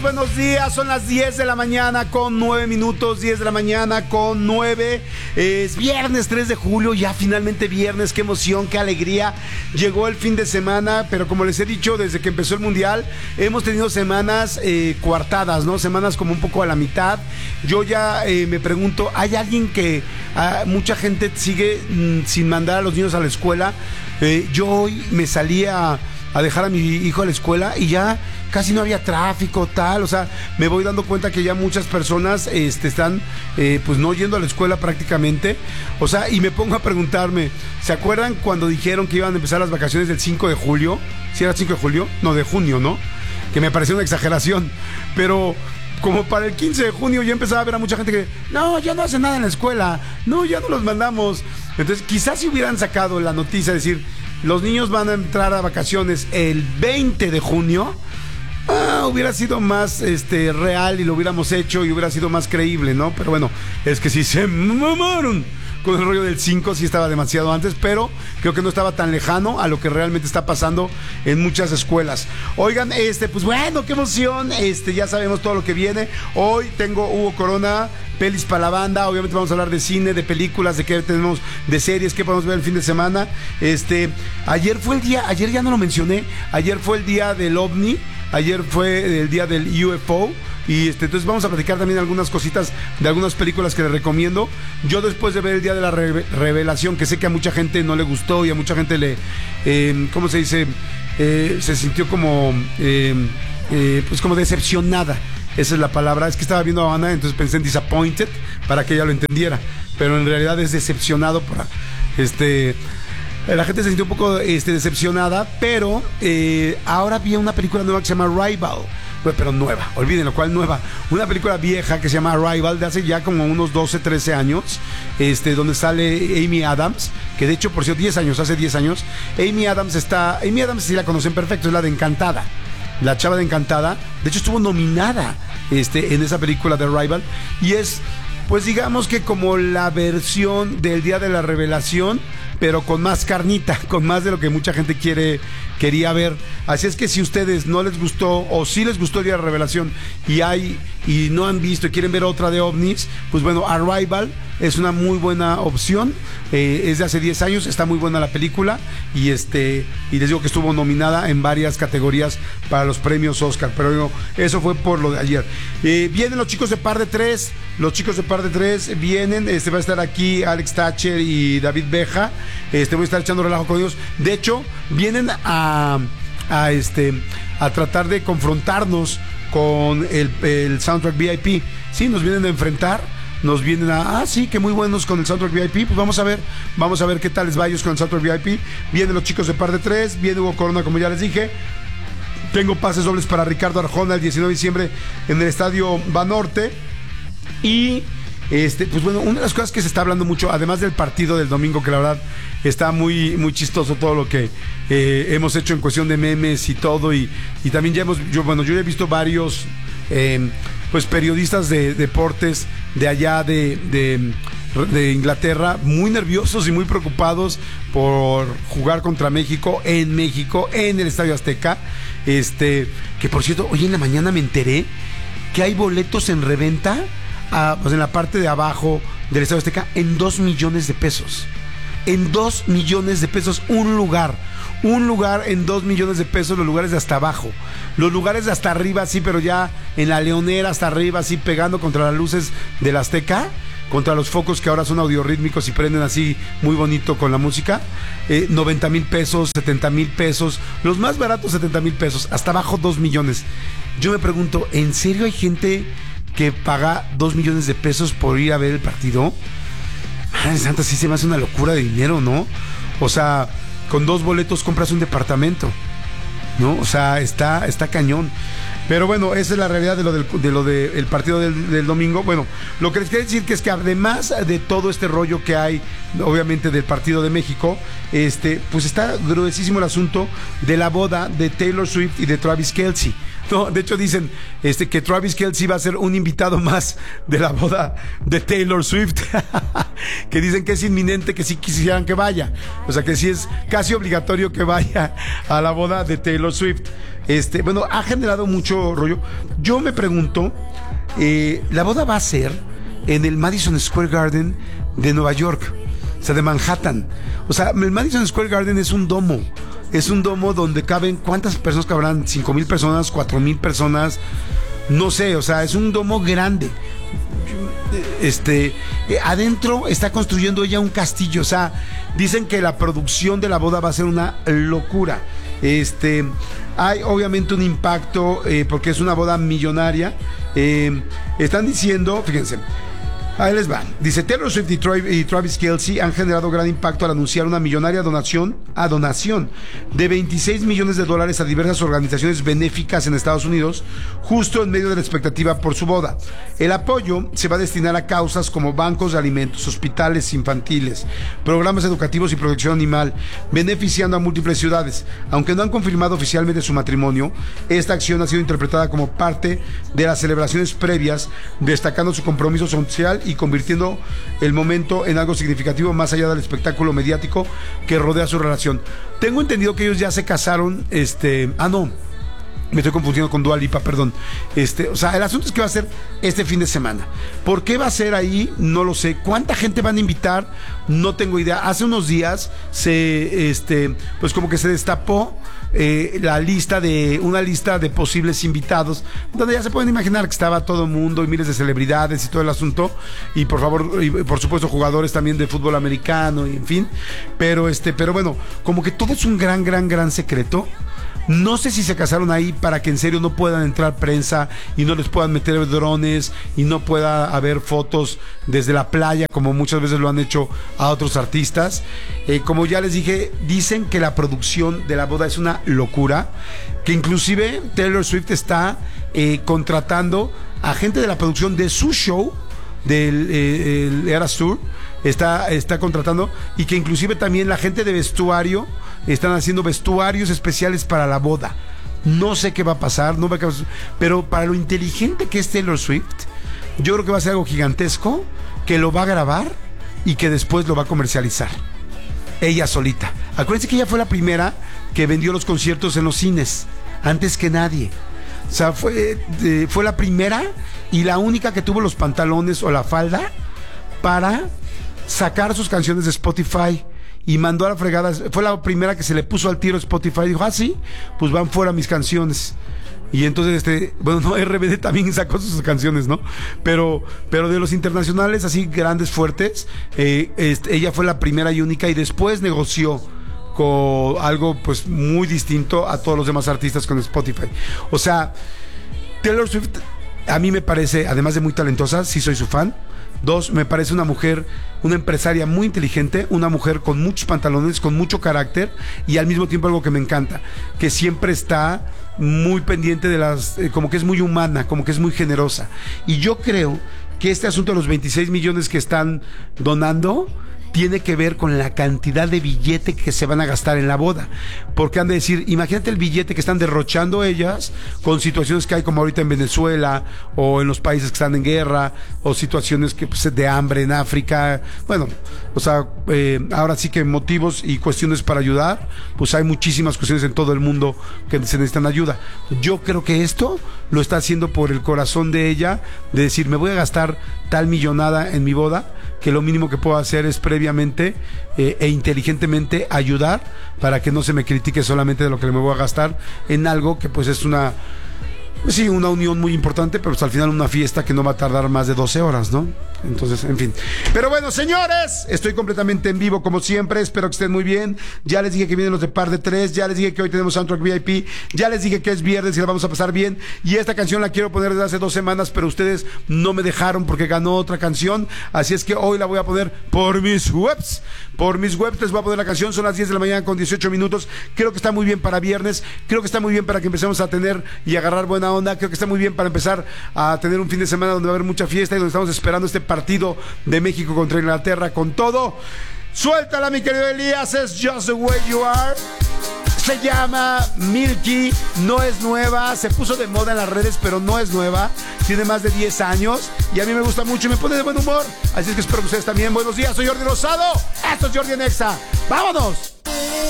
Buenos días, son las 10 de la mañana con 9 minutos, 10 de la mañana con 9. Es viernes 3 de julio, ya finalmente viernes, qué emoción, qué alegría. Llegó el fin de semana, pero como les he dicho, desde que empezó el Mundial, hemos tenido semanas coartadas, ¿no? Semanas como un poco a la mitad. Yo ya me pregunto, ¿hay alguien que mucha gente sigue sin mandar a los niños a la escuela? Yo hoy me salí a dejar a mi hijo a la escuela y ya casi no había tráfico, tal, o sea, me voy dando cuenta que ya muchas personas están pues no yendo a la escuela prácticamente, o sea, y me pongo a preguntarme, ¿se acuerdan cuando dijeron que iban a empezar las vacaciones del 5 de julio? ¿Sí era 5 de julio? No, de junio, ¿no? Que me pareció una exageración, pero como para el 15 de junio ya empezaba a ver a mucha gente que, no, ya no hacen nada en la escuela, no, ya no los mandamos. Entonces, quizás si hubieran sacado la noticia, decir, los niños van a entrar a vacaciones el 20 de junio, hubiera sido más real y lo hubiéramos hecho y hubiera sido más creíble, ¿no? Pero bueno, es que si se mamaron con el rollo del 5, sí estaba demasiado antes, pero creo que no estaba tan lejano a lo que realmente está pasando en muchas escuelas. Oigan, pues bueno, qué emoción, ya sabemos todo lo que viene. Hoy tengo Hugo Corona, pelis para la banda, obviamente vamos a hablar de cine, de películas, de qué tenemos, de series, qué podemos ver el fin de semana. Ayer fue el día, ayer ya no lo mencioné, ayer fue el día del OVNI, ayer fue el día del UFO. Y entonces vamos a platicar también algunas cositas de algunas películas que les recomiendo. Yo después de ver el día de la revelación, que sé que a mucha gente no le gustó y a mucha gente le, ¿cómo se dice? Se sintió como, pues como decepcionada. Esa es la palabra. Es que estaba viendo a Ana, entonces pensé en disappointed para que ella lo entendiera. Pero en realidad es decepcionado por la gente se sintió un poco decepcionada, pero ahora vi una película nueva que se llama Rival. Pero nueva, olvídenlo, ¿cuál nueva? Una película vieja que se llama Arrival, de hace ya como unos 12, 13 años, donde sale Amy Adams, que de hecho, por cierto, hace 10 años, Amy Adams sí la conocen perfecto, es la de Encantada, la chava de Encantada, de hecho estuvo nominada en esa película de Arrival, y es, pues digamos que como la versión del Día de la Revelación, pero con más carnita, con más de lo que mucha gente quería ver. Así es que si ustedes no les gustó, o si les gustó el Día de la Revelación y no han visto y quieren ver otra de ovnis, pues bueno, Arrival es una muy buena opción. Es de hace 10 años, está muy buena la película y les digo que estuvo nominada en varias categorías para los premios Oscar, pero no, eso fue por lo de ayer. Vienen los chicos de Par de Tres, vienen, va a estar aquí Alex Thatcher y David Beja. Voy a estar echando relajo con ellos. De hecho, vienen a tratar de confrontarnos con el Soundtrack VIP. Sí, nos vienen a enfrentar, nos vienen sí, que muy buenos con el Soundtrack VIP. Pues vamos a ver qué tal les va a ellos con el Soundtrack VIP. Vienen los chicos de Par de Tres, viene Hugo Corona, como ya les dije. Tengo pases dobles para Ricardo Arjona el 19 de diciembre en el Estadio Banorte. Y pues bueno, una de las cosas que se está hablando mucho, además del partido del domingo, que la verdad está muy, muy chistoso todo lo que hemos hecho en cuestión de memes y todo, y también yo ya he visto varios pues periodistas de deportes de allá de Inglaterra muy nerviosos y muy preocupados por jugar contra México en el Estadio Azteca, que por cierto, hoy en la mañana me enteré que hay boletos en reventa, pues en la parte de abajo del Estadio Azteca, en 2 millones de pesos. En 2 millones de pesos un lugar en 2 millones de pesos, los lugares de hasta abajo. Los lugares de hasta arriba, sí, pero ya en la Leonera hasta arriba, así pegando contra las luces del Azteca, contra los focos que ahora son audiorítmicos y prenden así muy bonito con la música. 90,000 pesos, 70,000 pesos, los más baratos 70,000 pesos, hasta abajo 2 millones. Yo me pregunto, ¿en serio hay gente que paga 2 millones de pesos por ir a ver el partido? Ay, santa, sí se me hace una locura de dinero, ¿no? O sea, con 2 boletos compras un departamento, ¿no? O sea, está cañón. Pero bueno, esa es la realidad de lo del partido del domingo. Bueno, lo que les quiero decir que es que además de todo este rollo que hay, obviamente del partido de México, pues está gruesísimo el asunto de la boda de Taylor Swift y de Travis Kelce. No, de hecho dicen que Travis Kelce va a ser un invitado más de la boda de Taylor Swift. Que dicen que es inminente, que sí quisieran que vaya. O sea, que sí es casi obligatorio que vaya a la boda de Taylor Swift. Bueno, ha generado mucho rollo. Yo me pregunto, la boda va a ser en el Madison Square Garden de Nueva York, o sea, de Manhattan. O sea, el Madison Square Garden es un domo. Es un domo donde caben, ¿cuántas personas cabrán? 5,000 personas, 4,000 personas, no sé, o sea, es un domo grande. Adentro está construyendo ella un castillo, o sea, dicen que la producción de la boda va a ser una locura. Hay obviamente un impacto porque es una boda millonaria. Están diciendo, fíjense, ahí les va. Dice: Taylor Swift y Travis Kelce han generado gran impacto al anunciar una millonaria donación de $26 millones a diversas organizaciones benéficas en Estados Unidos, justo en medio de la expectativa por su boda. El apoyo se va a destinar a causas como bancos de alimentos, hospitales infantiles, programas educativos y protección animal, beneficiando a múltiples ciudades. Aunque no han confirmado oficialmente su matrimonio, esta acción ha sido interpretada como parte de las celebraciones previas, destacando su compromiso social y convirtiendo el momento en algo significativo más allá del espectáculo mediático que rodea su relación. Tengo entendido que ellos ya se casaron, no, me estoy confundiendo con Dua Lipa, perdón. O sea, el asunto es que va a ser este fin de semana. ¿Por qué va a ser ahí? No lo sé. ¿Cuánta gente van a invitar? No tengo idea. Hace unos días pues como que se destapó una lista de posibles invitados, donde ya se pueden imaginar que estaba todo el mundo y miles de celebridades y todo el asunto, y por supuesto jugadores también de fútbol americano, y en fin, pero bueno, como que todo es un gran secreto. No sé si se casaron ahí para que en serio no puedan entrar prensa y no les puedan meter drones y no pueda haber fotos desde la playa, como muchas veces lo han hecho a otros artistas. Como ya les dije, dicen que la producción de la boda es una locura, que inclusive Taylor Swift está contratando a gente de la producción de su show del el Eras Tour, está contratando, y que inclusive también la gente de vestuario están haciendo vestuarios especiales para la boda. No sé qué va a pasar, pero para lo inteligente que es Taylor Swift, yo creo que va a ser algo gigantesco, que lo va a grabar y que después lo va a comercializar ella solita. Acuérdense que ella fue la primera que vendió los conciertos en los cines, antes que nadie. O sea, fue la primera y la única que tuvo los pantalones o la falda para sacar sus canciones de Spotify, y mandó a la fregada. Fue la primera que se le puso al tiro Spotify y dijo: sí, pues van fuera mis canciones. Y entonces RBD también sacó sus canciones, ¿no? Pero de los internacionales así grandes, fuertes, ella fue la primera y única, y después negoció con algo pues muy distinto a todos los demás artistas con Spotify. O sea, Taylor Swift a mí me parece, además de muy talentosa, sí soy su fan. 2, me parece una mujer, una empresaria muy inteligente, una mujer con muchos pantalones, con mucho carácter, y al mismo tiempo algo que me encanta, que siempre está muy pendiente de como que es muy humana, como que es muy generosa. Y yo creo que este asunto de los 26 millones que están donando tiene que ver con la cantidad de billete que se van a gastar en la boda, porque han de decir, imagínate el billete que están derrochando ellas con situaciones que hay como ahorita en Venezuela o en los países que están en guerra, o situaciones que pues, de hambre en África. Bueno, o sea, ahora sí que motivos y cuestiones para ayudar, pues hay muchísimas cuestiones en todo el mundo que se necesitan ayuda. Yo creo que esto lo está haciendo por el corazón de ella, de decir, me voy a gastar tal millonada en mi boda, que lo mínimo que puedo hacer es previamente e inteligentemente ayudar, para que no se me critique solamente de lo que me voy a gastar en algo que pues es una unión muy importante, pero pues al final una fiesta que no va a tardar más de 12 horas, ¿no? Entonces, en fin. Pero bueno, señores, estoy completamente en vivo como siempre, espero que estén muy bien. Ya les dije que vienen los de par de 3, ya les dije que hoy tenemos Soundtrack VIP, ya les dije que es viernes y la vamos a pasar bien, y esta canción la quiero poner desde hace 2 semanas, pero ustedes no me dejaron porque ganó otra canción, así es que hoy la voy a poner por mis webs. Por mis webs les voy a poner la canción, son las 10 de la mañana con 18 minutos. Creo que está muy bien para viernes, creo que está muy bien para que empecemos a tener y agarrar buena onda, creo que está muy bien para empezar a tener un fin de semana donde va a haber mucha fiesta y donde estamos esperando este partido de México contra Inglaterra con todo. Suéltala, mi querido Elías, es Just the Way You Are. Se llama Milky, no es nueva, se puso de moda en las redes, pero no es nueva. Tiene más de 10 años y a mí me gusta mucho y me pone de buen humor. Así es que espero que ustedes también. Buenos días, soy Jordi Rosado. Esto es Jordi en Exa. ¡Vámonos!